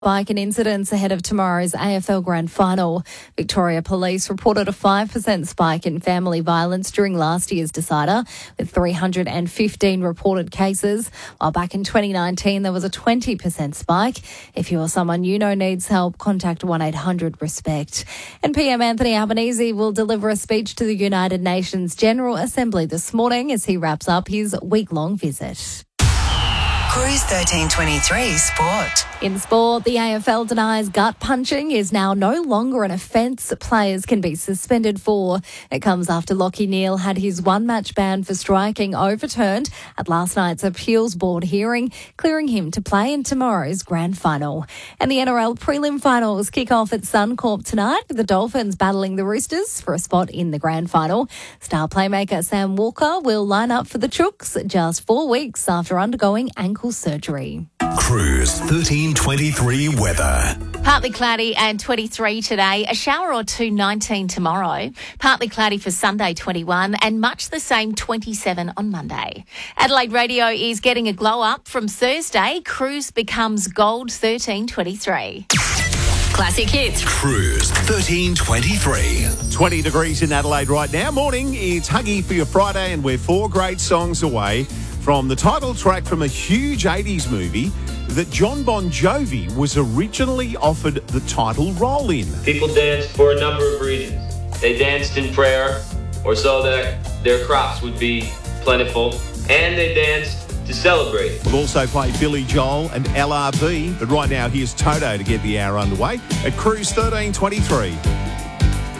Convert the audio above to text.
Bike and incidents ahead of tomorrow's AFL Grand Final. Victoria Police reported a 5% spike in family violence during last year's decider, with 315 reported cases, while back in 2019 there was a 20% spike. If you or someone you know needs help, contact 1-800-RESPECT. And PM Anthony Albanese will deliver a speech to the United Nations General Assembly this morning as he wraps up his week-long visit. Cruise 1323 Sport. In sport, the AFL denies gut punching is now no longer an offence players can be suspended for. It comes after Lachie Neale had his one-match ban for striking overturned at last night's appeals board hearing, clearing him to play in tomorrow's grand final. And the NRL prelim finals kick off at Suncorp tonight, with the Dolphins battling the Roosters for a spot in the grand final. Star playmaker Sam Walker will line up for the Chooks just 4 weeks after undergoing ankle surgery. Cruise 1323 weather. Partly cloudy and 23 today. A shower or two, 19 tomorrow. Partly cloudy for Sunday, 21, and much the same, 27 on Monday. Adelaide Radio is getting a glow up from Thursday. Cruise becomes gold 1323. Classic hits. Cruise 1323. 20 degrees in Adelaide right now. Morning, it's Huggy for your Friday, and we're 4 great songs away from the title track from a huge 80s movie that John Bon Jovi was originally offered the title role in. People danced for a number of reasons. They danced in prayer, or so that their crops would be plentiful, and they danced to celebrate. We'll also play Billy Joel and LRB, but right now here's Toto to get the hour underway at Cruise 1323.